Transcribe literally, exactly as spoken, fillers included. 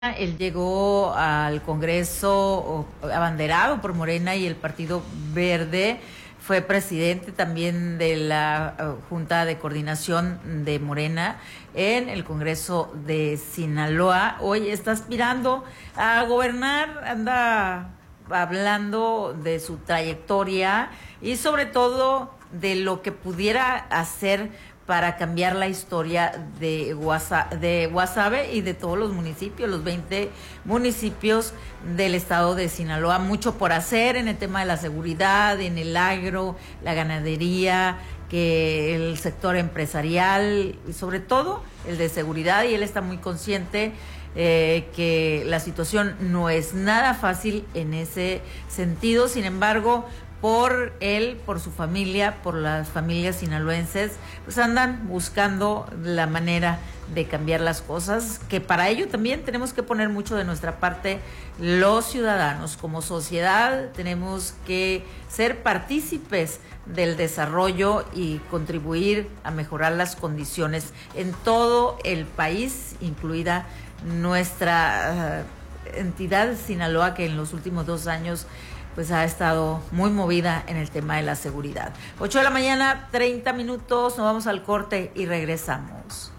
Él llegó al Congreso abanderado por Morena y el Partido Verde. Fue presidente también de la uh, Junta de Coordinación de Morena en el Congreso de Sinaloa. Hoy está aspirando a gobernar, anda hablando de su trayectoria y sobre todo de lo que pudiera hacer para cambiar la historia de Guasave, de Guasave y de todos los municipios, los veinte municipios del estado de Sinaloa. Mucho por hacer en el tema de la seguridad, en el agro, la ganadería, que el sector empresarial y sobre todo el de seguridad, y él está muy consciente eh, que la situación no es nada fácil en ese sentido. Sin embargo, por él, por su familia, por las familias sinaloenses, pues andan buscando la manera de cambiar las cosas, que para ello también tenemos que poner mucho de nuestra parte los ciudadanos. Como sociedad tenemos que ser partícipes del desarrollo y contribuir a mejorar las condiciones en todo el país, incluida nuestra uh, entidad Sinaloa, que en los últimos dos años pues ha estado muy movida en el tema de la seguridad. ocho de la mañana, treinta minutos, nos vamos al corte y regresamos.